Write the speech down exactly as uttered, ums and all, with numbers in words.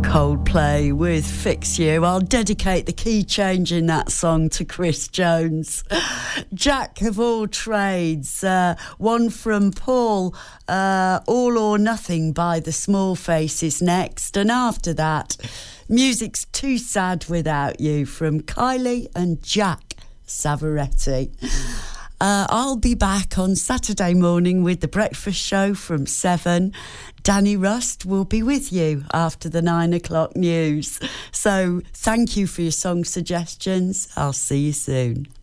Coldplay with Fix You. I'll dedicate the key change in that song to Chris Jones. Jack of all trades. Uh, one from Paul, uh, All or Nothing by the Small Faces next. And after that, Music's Too Sad Without You from Kylie and Jack Savoretti. Uh, I'll be back on Saturday morning with the breakfast show from seven. Danny Rust will be with you after the nine o'clock news. So thank you for your song suggestions. I'll see you soon.